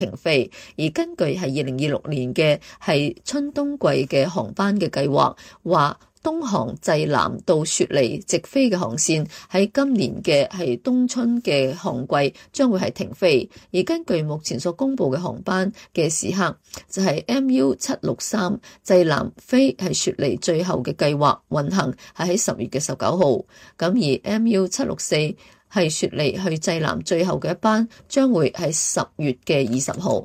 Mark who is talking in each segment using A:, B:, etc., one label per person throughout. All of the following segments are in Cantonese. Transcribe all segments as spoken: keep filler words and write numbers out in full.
A: 停飛，而根據係二零二六年嘅係春冬季嘅航班嘅計劃，話東航濟南到雪梨直飛嘅航線喺今年嘅係冬春嘅航季將會係停飛，而根據目前所公布嘅航班嘅時刻，就係 M U 七六三濟南飛係雪梨最後嘅計劃運行係喺十月嘅十九號，咁而 M U 七六四係雪梨去濟南最後嘅一班，將會係十月嘅二十號。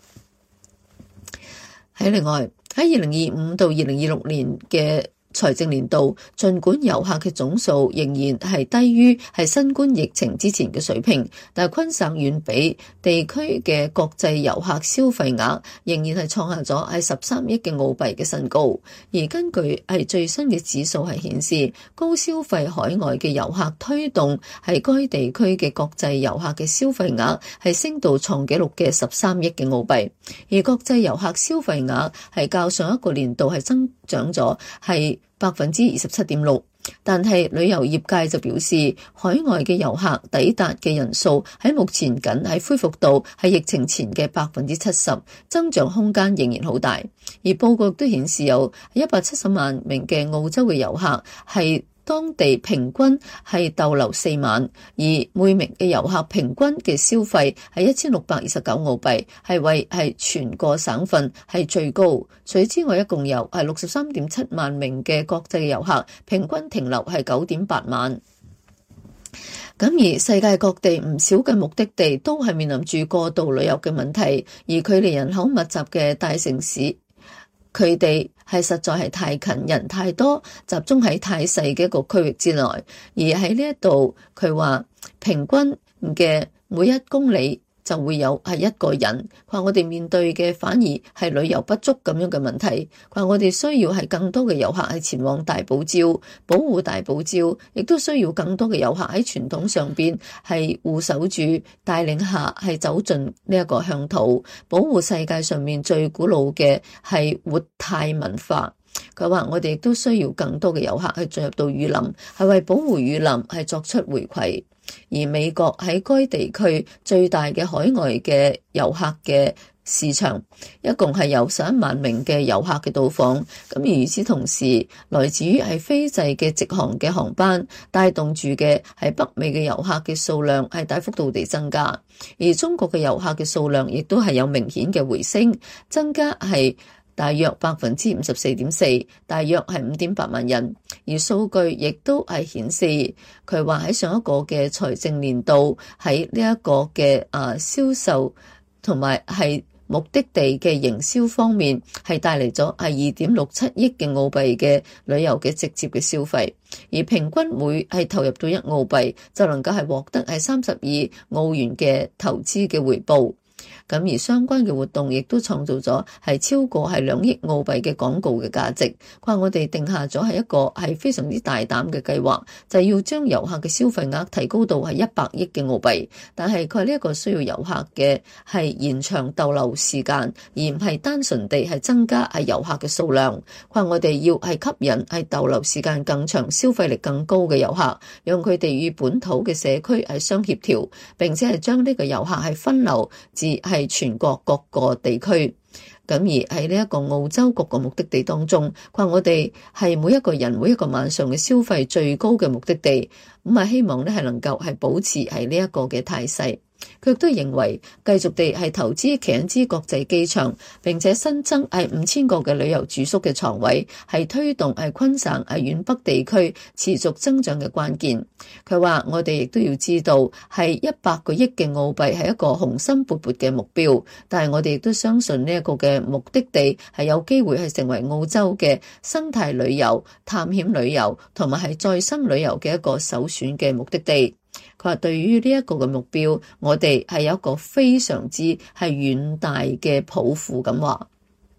A: 喺另外喺二零二五到二零二六年嘅財政年度，儘管遊客嘅總數仍然係低於係新冠疫情之前嘅水平，但係昆省遠比地區嘅國際遊客消費額仍然係創下咗係十三億嘅澳幣嘅新高。而根據係最新嘅指數係顯示，高消費海外嘅遊客推動係該地區嘅國際遊客嘅消費額係升到創紀錄嘅十三億嘅澳幣，而國際遊客消費額係較上一個年度係增長咗係百分之二十七點六，但係旅遊業界就表示，海外嘅遊客抵達嘅人數喺目前僅係恢復到係疫情前嘅百分之七十，增長空間仍然好大。而報告都顯示有一百七十萬名嘅澳洲嘅遊客係當地平均係逗留四晚，而每名嘅遊客平均嘅消費係一千六百二十九澳幣，係為係全個省份係最高。除此之外，一共有係六十三點七萬名嘅國際遊客，平均停留係九點八晚。咁而世界各地唔少嘅目的地都係面臨住過度旅遊嘅問題，而距離人口密集嘅大城市，佢哋係實在係太近，人太多，集中喺太細嘅一個區域之內。而喺呢一度，佢話平均嘅每一公里就會有係一個人。佢話我哋面對嘅反而係旅遊不足咁樣嘅問題。佢話我哋需要係更多嘅遊客係前往大堡礁保護大堡礁，亦都需要更多嘅遊客喺傳統上邊係護守住，帶領下係走進呢一個鄉土，保護世界上面最古老嘅係活態文化。佢話我哋亦都需要更多嘅遊客去進入到雨林，係為保護雨林係作出回饋。而美國喺該地區最大嘅海外嘅遊客嘅市場，一共係有十一萬名嘅遊客嘅到訪。咁而與此同時，來自於係斐濟嘅直航嘅航班帶動住嘅係北美嘅遊客嘅數量係大幅度地增加，而中國嘅遊客嘅數量亦都係有明顯嘅回升，增加係大約百分之五十四點四，大約係五點八萬人。而數據亦都係顯示，佢話喺上一個嘅財政年度喺呢一個嘅啊銷售同埋係目的地嘅營銷方面係帶嚟咗係二點六七億嘅澳幣嘅旅遊嘅直接嘅消費，而平均每係投入到一澳幣就能夠係獲得係三十二澳元嘅投資嘅回報。咁而相關嘅活動亦都創造咗係超過係兩億澳幣嘅廣告嘅價值。佢話我哋定下咗係一個係非常之大膽嘅計劃，就係要將遊客嘅消費額提高到係一百億嘅澳幣。但係佢話呢一個需要遊客嘅係延長逗留時間，而唔係單純地係增加係遊客嘅數量。佢話我哋要係吸引係逗留時間更長、消費力更高嘅遊客，讓佢哋與本土嘅社區係相協調，並且係將呢個遊客係分流至係全國各個地區。咁而喺呢一個澳洲各個目的地當中，佢話我哋係每一個人每一個晚上嘅消費最高嘅目的地，咁啊希望咧係能夠係保持係呢一個嘅態勢。佢亦都認為繼續地係投資奇恩茲國際機場，並且新增係五千個嘅旅遊住宿嘅床位，係推動係昆省係遠北地區持續增長嘅關鍵。佢話我哋亦都要知道係一百個億嘅澳幣係一個雄心勃勃嘅目標，但係我哋亦都相信呢一個嘅目的地係有機會係成為澳洲嘅生態旅遊、探險旅遊同埋係再生旅遊嘅一個首選嘅目的地。佢話對於呢一個嘅目標，我哋係有一個非常之係遠大嘅抱負咁話。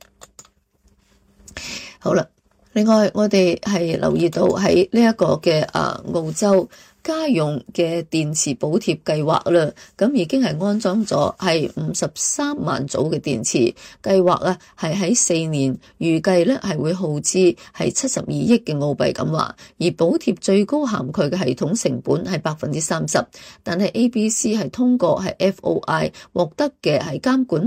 A: 好啦，另外我哋係留意到喺呢一個嘅啊澳洲家用嘅電池補貼計劃啦，咁已經係安裝咗係五十三萬組嘅電池，計劃啊係喺四年，預計咧係會耗資係七十二億嘅澳幣咁話，而補貼最高涵蓋嘅系統成本係百分之三十，但係 A B C 係通過係 F O I 獲得嘅係監管